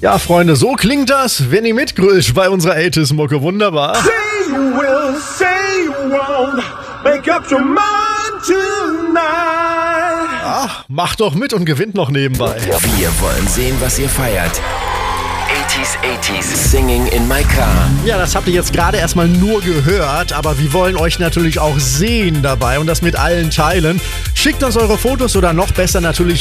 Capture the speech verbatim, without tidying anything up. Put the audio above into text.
Ja, Freunde, so klingt das, wenn ihr mitgrölt bei unserer Ältesmucke. Wunderbar. Say you will, say you won't, make up your mind tonight. Ach, macht doch mit und gewinnt noch nebenbei. Wir wollen sehen, was ihr feiert. achtziger, achtziger, Singing in my car. Ja, das habt ihr jetzt gerade erstmal nur gehört, aber wir wollen euch natürlich auch sehen dabei und das mit allen teilen. Schickt uns eure Fotos oder noch besser natürlich